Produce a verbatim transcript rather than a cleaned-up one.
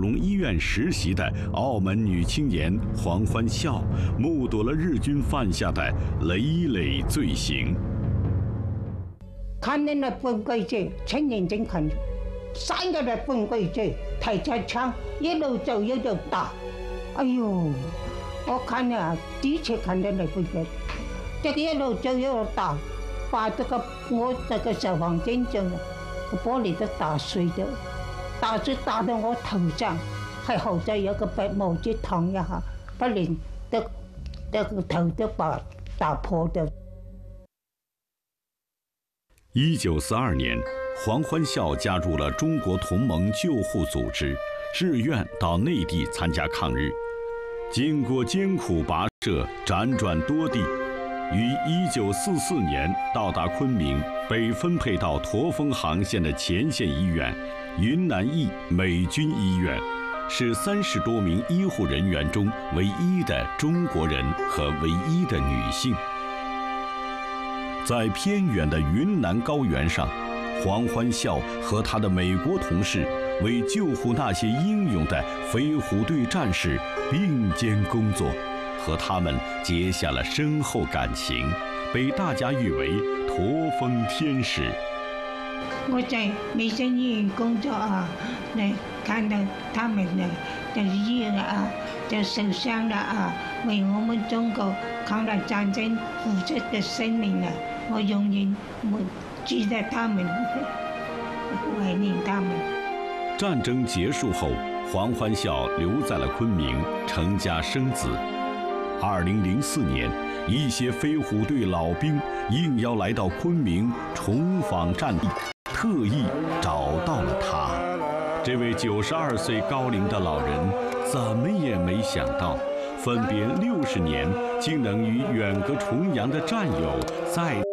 龙医院实习的澳门女青年黄欢笑，目睹了日军犯下的累累罪行。 看见那分规矩，亲眼睛看，三个人分规矩，抬着枪一路走一路打。哎呦，我看啊，第一次看到那分规矩，这个一路走一路打，把这个我这个消防警长的玻璃都打碎了。打就打到我頭上，係好在有個白毛子燙一下，不然得得個頭都把打破掉。 一九四二年，黄欢笑加入了中国同盟救护组织，志愿到内地参加抗日。经过艰苦跋涉，辗转多地，于一九四四年到达昆明，被分配到驼峰航线的前线医院。云南裔美军医院是三十多名医护人员中唯一的中国人和唯一的女性。在偏远的云南高原上，黄欢笑和他的美国同事为救护那些英勇的飞虎队战士并肩工作，和他们结下了深厚感情，被大家誉为驼峰天使。 我在卫生医院工作啊，那看到他们的的医院啊，就受伤了啊，为我们中国抗日战争付出的生命啊，我永远我记得他们，怀念他们。 战争结束后，黄欢笑留在了昆明，成家生子。二零零四年，一些飞虎队老兵应邀来到昆明重访战地。特意找到了他，这位九十二岁高龄的老人，怎么也没想到，分别六十年，竟能与远隔重洋的战友再